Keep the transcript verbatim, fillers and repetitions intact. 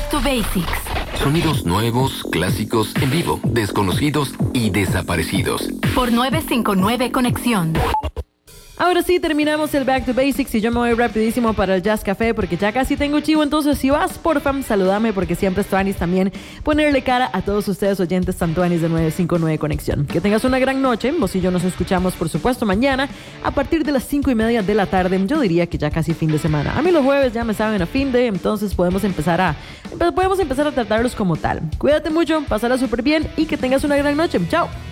to Basics. Sonidos nuevos, clásicos, en vivo, desconocidos y desaparecidos. Por nueve cinco nueve Conexión. Ahora sí, terminamos el Back to Basics y yo me voy rapidísimo para el Jazz Café porque ya casi tengo chivo. Entonces, si vas, porfa, saludame porque siempre es tuanis también ponerle cara a todos ustedes oyentes tan tuanis de nueve cinco nueve Conexión. Que tengas una gran noche. Vos y yo nos escuchamos, por supuesto, mañana a partir de las cinco y media de la tarde. Yo diría que ya casi fin de semana. A mí los jueves ya me saben a fin de, entonces podemos empezar a podemos empezar a tratarlos como tal. Cuídate mucho, pásala súper bien y que tengas una gran noche. Chao.